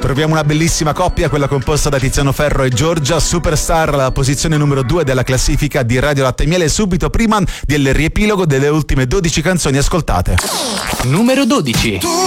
Troviamo una bellissima coppia, quella composta da Tiziano Ferro e Giorgia, Superstar, alla posizione numero 2 della classifica di Radio Latte e Miele, subito prima del riepilogo delle ultime 12 canzoni ascoltate. Numero 12.